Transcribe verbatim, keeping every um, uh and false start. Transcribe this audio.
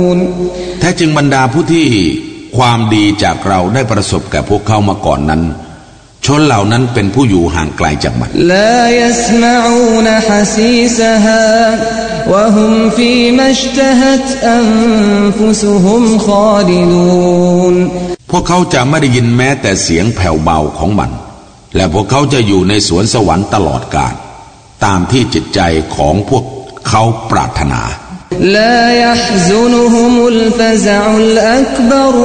แท้จริงบรรดาผู้ที่ความดีจากเราได้ประสบแก่พวกเขามาก่อนนั้นชนเหล่านั้นเป็นผู้อยู่ห่างไกลจากมันลายัสมะอูนฮะซีซะฮาวะฮุมฟีมัชตะฮัตอันฟุซุฮุมคอลิลูนพวกเขาจะไม่ได้ยินแม้แต่เสียงแผ่วเบาของมันและพวกเขาจะอยู่ในสวนสวรรค์ตลอดกาลตามที่จิตใจของพวกเขาปรารถนาลายัฮซุนุฮุมุลฟะซะอุลอักบัร